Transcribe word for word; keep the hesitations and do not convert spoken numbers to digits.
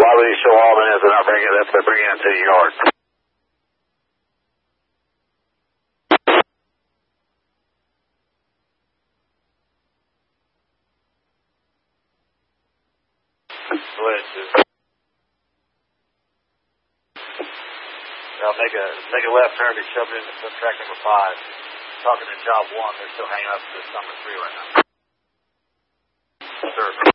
Why would he show all the is and not bring it up to bring it into the yard? Go ahead, Sue. Now make a make a left turn to shove it into track number five. Talking to job one, they're still hanging up to number three right now. Sir.